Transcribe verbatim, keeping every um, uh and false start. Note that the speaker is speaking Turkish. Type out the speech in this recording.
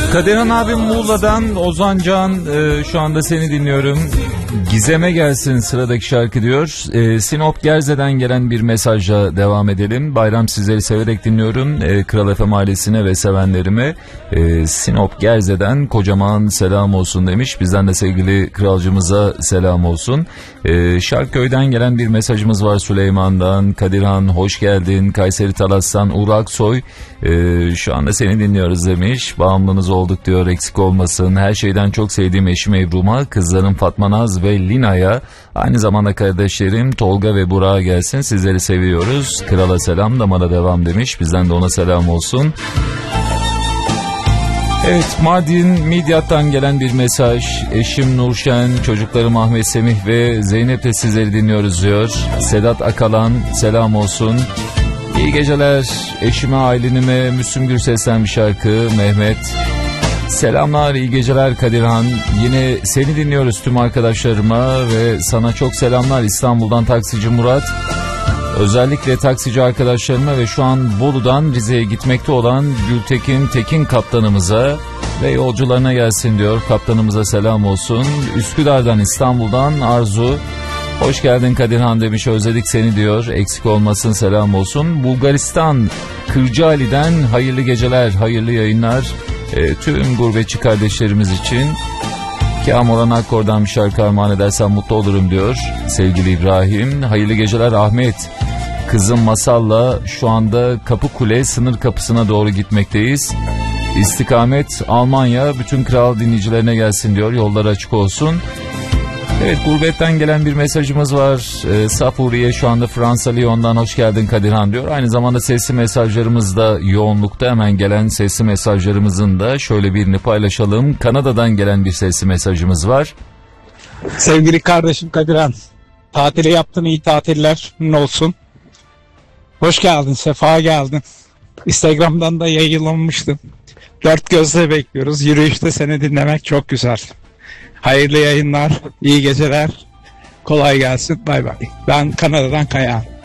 Kadirhan abim Muğla'dan, Ozancan, e, şu anda seni dinliyorum. Gizem'e gelsin sıradaki şarkı diyor. E, Sinop Gerze'den gelen bir mesajla devam edelim. Bayram sizleri severek dinliyorum. E, Kral F M ailesine ve sevenlerime e, Sinop Gerze'den kocaman selam olsun demiş. Bizden de sevgili kralcımıza selam olsun. E, Şarköy'den gelen bir mesajımız var Süleyman'dan. Kadirhan hoş geldin. Kayseri Talas'tan Uğur Aksoy. E, şu anda seni dinliyoruz demiş. Bağımlınız olduk diyor, eksik olmasın. Her şeyden çok sevdiğim eşim Ebru'ma, kızlarım Fatma Naz ve Lina'ya, aynı zamanda kardeşlerim Tolga ve Burak'a gelsin. Sizleri seviyoruz. Krala selam, damara devam demiş. Bizden de ona selam olsun. Evet, Mardin Midyat'tan gelen bir mesaj. Eşim Nurşen, çocuklarım Ahmet Semih ve Zeynep de sizleri dinliyoruz diyor. Sedat Akalan selam olsun. İyi geceler eşime, ailenime. Müslüm Gürses'ten bir şarkı. Mehmet selamlar, iyi geceler Kadirhan. Yine seni dinliyoruz tüm arkadaşlarıma ve sana çok selamlar İstanbul'dan taksici Murat. Özellikle taksici arkadaşlarıma ve şu an Bolu'dan Rize'ye gitmekte olan Gültekin Tekin kaptanımıza ve yolcularına gelsin diyor. Kaptanımıza selam olsun. Üsküdar'dan, İstanbul'dan Arzu. Hoş geldin Kadirhan demiş, özledik seni diyor. Eksik olmasın, selam olsun. Bulgaristan Kırcaali'den hayırlı geceler, hayırlı yayınlar e, tüm gurbetçi kardeşlerimiz için. Kamuran Akkor'dan bir şarkı armağan edersen mutlu olurum diyor sevgili İbrahim. Hayırlı geceler Ahmet. Kızım Masal'la şu anda Kapıkule sınır kapısına doğru gitmekteyiz. İstikamet Almanya, bütün kral dinleyicilerine gelsin diyor. Yollar açık olsun. Evet, gurbetten gelen bir mesajımız var. E, Safuriye şu anda Fransa Lyon'dan hoş geldin Kadirhan diyor. Aynı zamanda sesli mesajlarımız da yoğunlukta. Hemen gelen sesli mesajlarımızın da şöyle birini paylaşalım. Kanada'dan gelen bir sesli mesajımız var. Sevgili kardeşim Kadirhan, tatili yaptın, iyi tatiller olsun. Hoş geldin, sefa geldin. Instagram'dan da yayınlanmıştın. Dört gözle bekliyoruz. Yürüyüşte seni dinlemek çok güzel. Hayırlı yayınlar, iyi geceler, kolay gelsin, bay bay. Ben Kanada'dan Kaya.